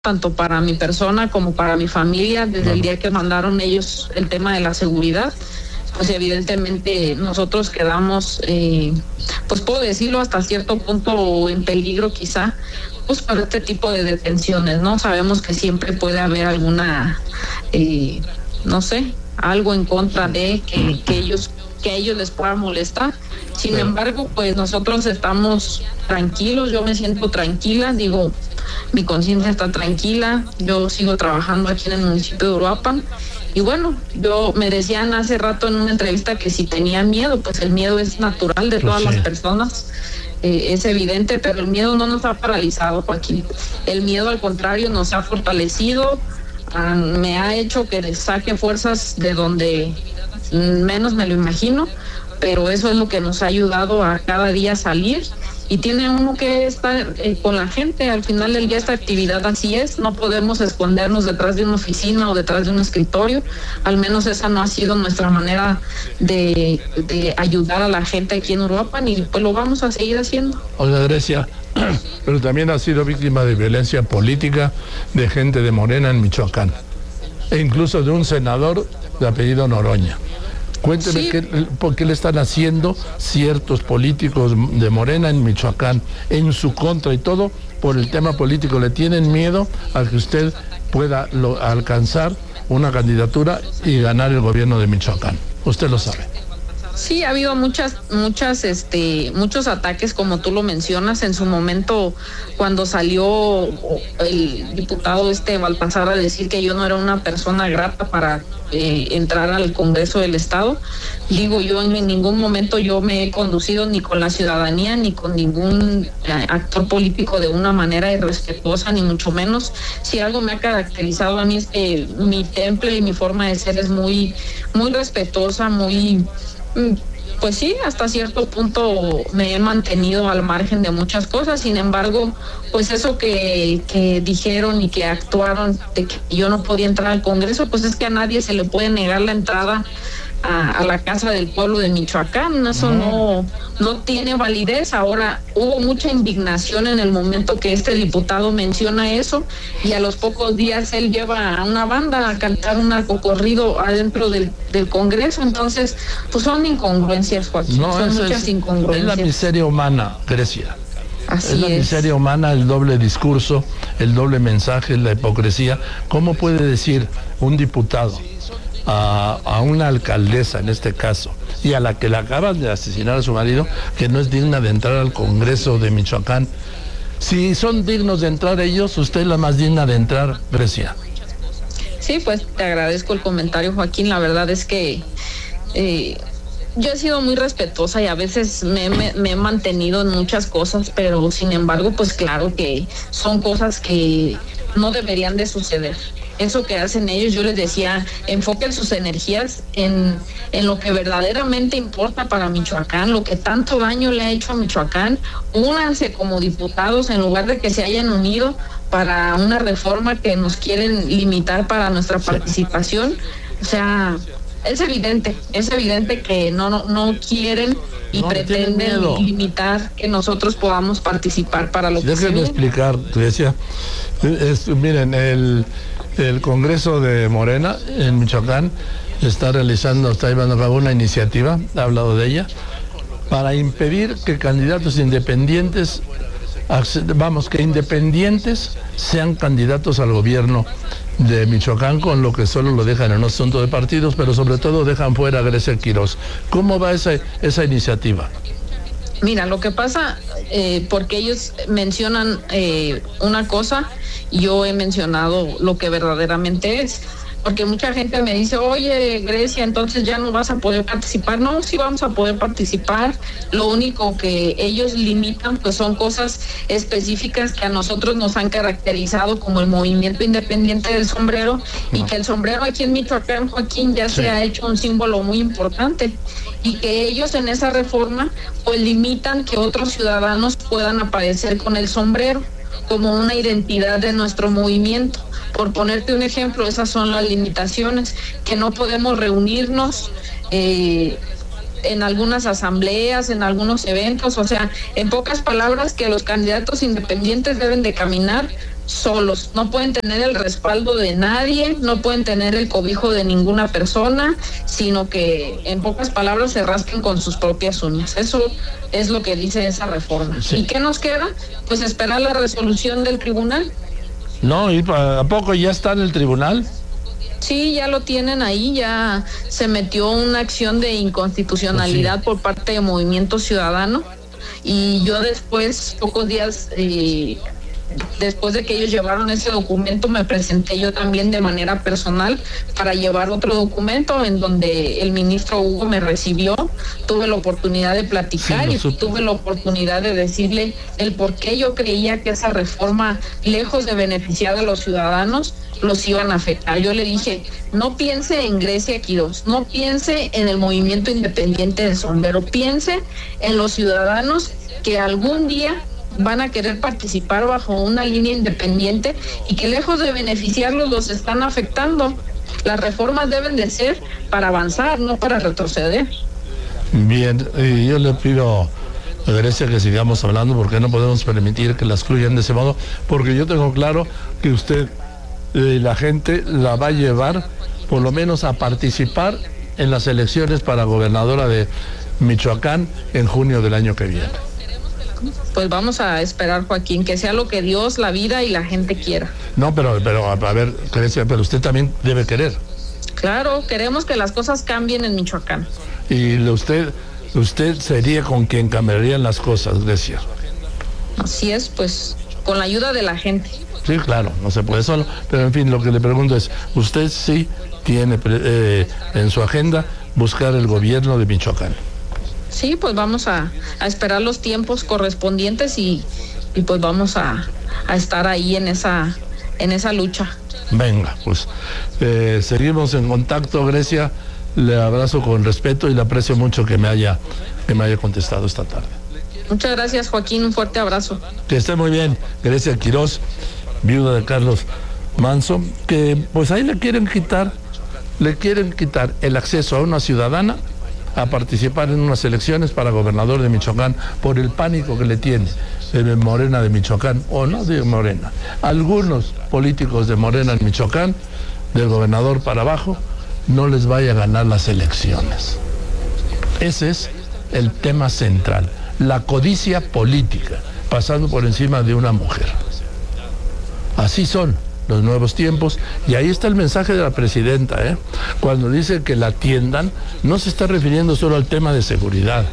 tanto para mi persona como para mi familia, desde el día que mandaron ellos el tema de la seguridad. Pues evidentemente nosotros quedamos, pues puedo decirlo, hasta cierto punto en peligro quizá, pues por este tipo de detenciones, ¿no? Sabemos que siempre puede haber alguna, no sé, algo en contra de que a ellos les pueda molestar. Sin embargo, pues nosotros estamos tranquilos, yo me siento tranquila, digo, mi conciencia está tranquila, yo sigo trabajando aquí en el municipio de Uruapan. Y bueno, me decían hace rato en una entrevista que si tenía miedo, pues el miedo es natural de todas las personas, es evidente, pero el miedo no nos ha paralizado, Joaquín. El miedo, al contrario, nos ha fortalecido, me ha hecho que saque fuerzas de donde menos me lo imagino, pero eso es lo que nos ha ayudado a cada día salir. Y tiene uno que estar con la gente. Al final del día esta actividad así es, no podemos escondernos detrás de una oficina o detrás de un escritorio. Al menos esa no ha sido nuestra manera de ayudar a la gente aquí en Uruapan, y pues lo vamos a seguir haciendo. Oiga, Grecia, pero también ha sido víctima de violencia política de gente de Morena en Michoacán, e incluso de un senador de apellido Noroña. Cuénteme, sí, ¿por qué le están haciendo ciertos políticos de Morena en Michoacán en su contra y todo por el tema político? ¿Le tienen miedo a que usted pueda alcanzar una candidatura y ganar el gobierno de Michoacán? Usted lo sabe. Sí, ha habido muchos ataques, como tú lo mencionas. En su momento, cuando salió el diputado Baltasar a decir que yo no era una persona grata para entrar al Congreso del Estado, digo, yo en ningún momento yo me he conducido ni con la ciudadanía ni con ningún actor político de una manera irrespetuosa, ni mucho menos. Si algo me ha caracterizado a mí es que mi temple y mi forma de ser es muy, muy respetuosa, muy... Pues sí, hasta cierto punto me he mantenido al margen de muchas cosas. Sin embargo, pues eso que dijeron y que actuaron de que yo no podía entrar al Congreso, pues es que a nadie se le puede negar la entrada a la Casa del Pueblo de Michoacán. Eso no tiene validez. Ahora, hubo mucha indignación en el momento que este diputado menciona eso, y a los pocos días él lleva a una banda a cantar un narcocorrido adentro del Congreso. Entonces, pues son incongruencias, Joaquín, son muchas incongruencias. Es la miseria humana, Grecia. Así es la miseria humana, el doble discurso, el doble mensaje, la hipocresía. ¿Cómo puede decir un diputado a una alcaldesa, en este caso, y a la que le acaban de asesinar a su marido, que no es digna de entrar al Congreso de Michoacán? Si son dignos de entrar ellos, usted es la más digna de entrar, Grecia. Sí, pues te agradezco el comentario, Joaquín. La verdad es que yo he sido muy respetuosa y a veces me he mantenido en muchas cosas, pero sin embargo, pues claro que son cosas que no deberían de suceder. Eso que hacen ellos, yo les decía, enfoquen sus energías en lo que verdaderamente importa para Michoacán, lo que tanto daño le ha hecho a Michoacán. Únanse como diputados en lugar de que se hayan unido para una reforma que nos quieren limitar para nuestra participación. O sea, es evidente que no quieren y pretenden limitar que nosotros podamos participar para lo que se viene. Déjenme explicar, Grecia. Miren, el Congreso de Morena en Michoacán está llevando a cabo una iniciativa, ha hablado de ella, para impedir que candidatos independientes, que independientes sean candidatos al gobierno de Michoacán, con lo que solo lo dejan en un asunto de partidos, pero sobre todo dejan fuera a Grecia Quiroz. ¿Cómo va esa iniciativa? Mira, lo que pasa, porque ellos mencionan una cosa, yo he mencionado lo que verdaderamente es. Porque mucha gente me dice, oye, Grecia, entonces ya no vas a poder participar. No, sí vamos a poder participar. Lo único que ellos limitan, pues son cosas específicas que a nosotros nos han caracterizado, como el movimiento independiente del sombrero, y que el sombrero aquí en Michoacán, Joaquín, ya se ha hecho un símbolo muy importante, y que ellos en esa reforma pues limitan que otros ciudadanos puedan aparecer con el sombrero como una identidad de nuestro movimiento. Por ponerte un ejemplo, esas son las limitaciones, que no podemos reunirnos en algunas asambleas, en algunos eventos. O sea, en pocas palabras, que los candidatos independientes deben de caminar solos, no pueden tener el respaldo de nadie, no pueden tener el cobijo de ninguna persona, sino que en pocas palabras se rasquen con sus propias uñas. Eso es lo que dice esa reforma. Sí. ¿Y qué nos queda? Pues esperar la resolución del tribunal. No, ¿y a poco ya está en el tribunal? Sí, ya lo tienen ahí, ya se metió una acción de inconstitucionalidad Sí. por parte de Movimiento Ciudadano, y yo después, pocos días después de que ellos llevaron ese documento, me presenté yo también de manera personal para llevar otro documento en donde el ministro Hugo me recibió. Tuve la oportunidad de platicar y tuve la oportunidad de decirle el por qué yo creía que esa reforma, lejos de beneficiar a los ciudadanos, los iban a afectar. Yo le dije, no piense en Grecia Quiroz, no piense en el movimiento independiente de Sombrero, piense en los ciudadanos que algún día van a querer participar bajo una línea independiente y que lejos de beneficiarlos los están afectando. Las reformas deben de ser para avanzar, no para retroceder. Bien, y yo le pido a Grecia que sigamos hablando porque no podemos permitir que la excluyan de ese modo, porque yo tengo claro que usted y la gente la va a llevar por lo menos a participar en las elecciones para gobernadora de Michoacán en junio del año que viene. Pues vamos a esperar, Joaquín, que sea lo que Dios, la vida y la gente quiera. No, pero a ver, Grecia, pero usted también debe querer. Claro, queremos que las cosas cambien en Michoacán. Y usted sería con quien cambiarían las cosas, Grecia. Así es, pues, con la ayuda de la gente. Sí, claro, no se puede solo, pero en fin, lo que le pregunto es, ¿usted sí tiene en su agenda buscar el gobierno de Michoacán? Sí, pues vamos a esperar los tiempos correspondientes y pues vamos a estar ahí en esa lucha. Venga, pues seguimos en contacto, Grecia. Le abrazo con respeto y le aprecio mucho que me haya contestado esta tarde. Muchas gracias, Joaquín, un fuerte abrazo. Que esté muy bien, Grecia Quiroz, viuda de Carlos Manzo, que pues ahí le quieren quitar el acceso a una ciudadana a participar en unas elecciones para gobernador de Michoacán por el pánico que le tiene el Morena de Michoacán, o no de Morena, algunos políticos de Morena en Michoacán, del gobernador para abajo, no les vaya a ganar las elecciones. Ese es el tema central, la codicia política, pasando por encima de una mujer. Así son los nuevos tiempos, y ahí está el mensaje de la presidenta, cuando dice que la atiendan, no se está refiriendo solo al tema de seguridad.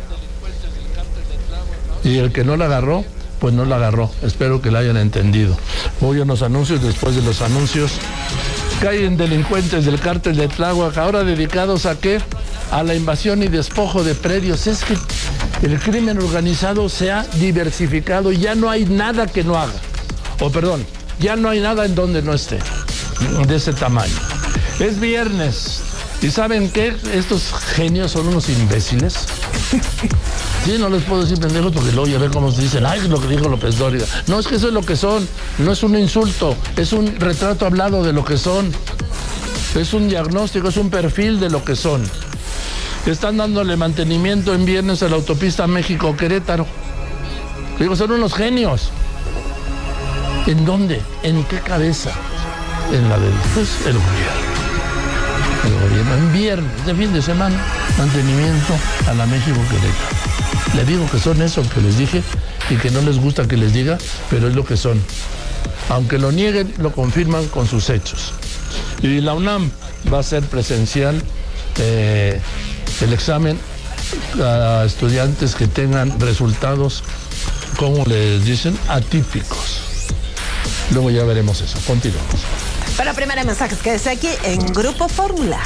Y el que no la agarró, pues no la agarró. Espero que la hayan entendido. Voy a los anuncios. Después de los anuncios, caen delincuentes del cártel de Tláhuac, ahora dedicados ¿a qué? A la invasión y despojo de predios. Es que el crimen organizado se ha diversificado y ya no hay nada que no haga. Ya no hay nada en donde no esté, de ese tamaño. Es viernes, ¿y saben qué? Estos genios son unos imbéciles. Sí, no les puedo decir pendejos porque luego ya ve cómo se dicen, ay, es lo que dijo López Dóriga. No, es que eso es lo que son, no es un insulto, es un retrato hablado de lo que son. Es un diagnóstico, es un perfil de lo que son. Están dándole mantenimiento en viernes a la autopista México-Querétaro. Digo, son unos genios. ¿En dónde? ¿En qué cabeza? En la del, pues, el gobierno. El gobierno, en viernes, de fin de semana, mantenimiento a la México-Querétaro. Le digo que son eso que les dije y que no les gusta que les diga, pero es lo que son. Aunque lo nieguen, lo confirman con sus hechos. Y la UNAM va a ser presencial el examen a estudiantes que tengan resultados, como les dicen, atípicos. Luego ya veremos eso. Continuamos. Pero primero mensajes, quédese aquí en Grupo Fórmula.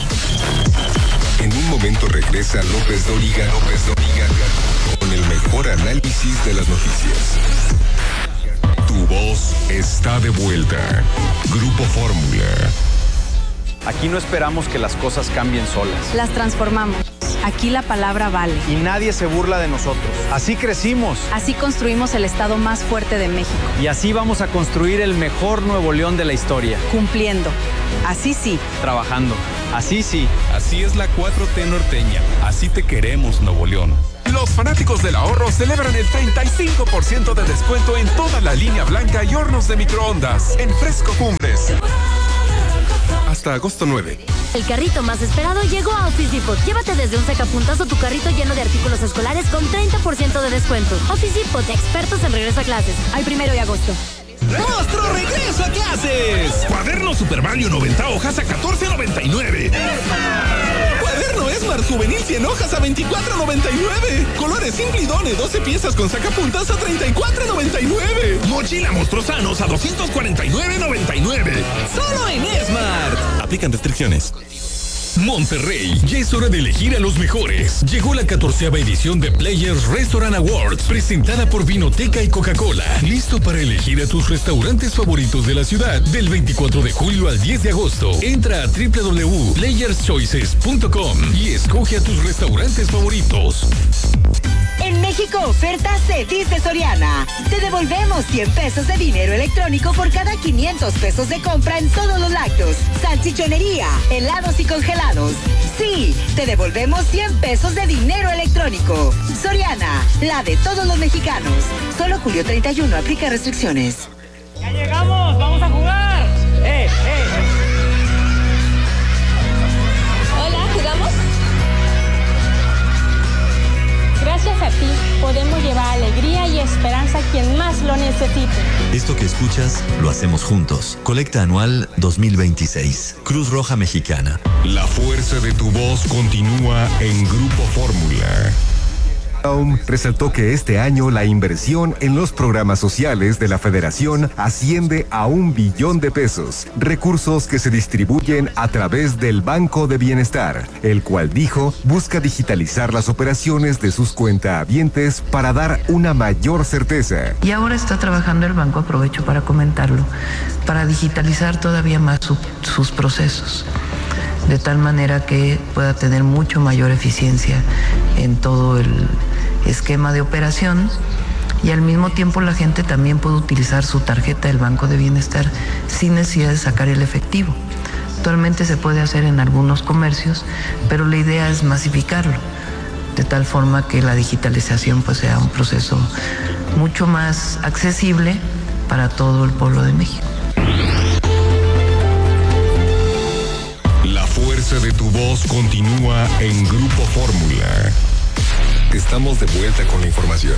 En un momento regresa López Dóriga con el mejor análisis de las noticias. Tu voz está de vuelta. Grupo Fórmula. Aquí no esperamos que las cosas cambien solas. Las transformamos. Aquí la palabra vale. Y nadie se burla de nosotros. Así crecimos. Así construimos el estado más fuerte de México. Y así vamos a construir el mejor Nuevo León de la historia. Cumpliendo. Así sí. Trabajando. Así sí. Así es la 4T norteña. Así te queremos, Nuevo León. Los fanáticos del ahorro celebran el 35% de descuento en toda la línea blanca y hornos de microondas en Fresco Cumbres. Hasta agosto 9. El carrito más esperado llegó a Office Depot. Llévate desde un sacapuntas o tu carrito lleno de artículos escolares con 30% de descuento. Office Depot, expertos en regreso a clases. Al 1 de agosto. ¡Monstruo regreso a clases! Cuaderno Super Value 90 hojas a $14.99. Cuaderno Esmar Juvenil 100 hojas a $24.99. Colores Simple y Done 12 piezas con sacapuntas a $34.99. Mochila Monstruosanos a $249.99. Solo en Esmar. Aplican restricciones. Monterrey, ya es hora de elegir a los mejores. Llegó la 14ª edición de Players Restaurant Awards, presentada por Vinoteca y Coca-Cola. Listo para elegir a tus restaurantes favoritos de la ciudad. Del 24 de julio al 10 de agosto. Entra a www.playerschoices.com y escoge a tus restaurantes favoritos. En México oferta se dice Soriana. Te devolvemos 100 pesos de dinero electrónico por cada 500 pesos de compra en todos los lácteos, salchichonería, helados y congelados. Sí, te devolvemos 100 pesos de dinero electrónico. Soriana, la de todos los mexicanos. Solo julio 31, aplica restricciones. ¡Ya llegamos! ¡Vamos a jugar! Hola, ¿jugamos? Gracias a ti, podemos llevar alegría y esperanza a quien más lo necesite. Esto que escuchas, lo hacemos juntos. Colecta anual 2026. Cruz Roja Mexicana. La fuerza de tu voz continúa en Grupo Fórmula. Resaltó que este año la inversión en los programas sociales de la Federación asciende a $1 billón, recursos que se distribuyen a través del Banco de Bienestar, el cual dijo busca digitalizar las operaciones de sus cuentahabientes para dar una mayor certeza. Y ahora está trabajando el banco, aprovecho para comentarlo, para digitalizar todavía más sus procesos, de tal manera que pueda tener mucho mayor eficiencia en todo el esquema de operación, y al mismo tiempo la gente también puede utilizar su tarjeta del Banco de Bienestar sin necesidad de sacar el efectivo. Actualmente se puede hacer en algunos comercios, pero la idea es masificarlo, de tal forma que la digitalización pues sea un proceso mucho más accesible para todo el pueblo de México. La fuerza de tu voz continúa en Grupo Fórmula. Estamos de vuelta con la información.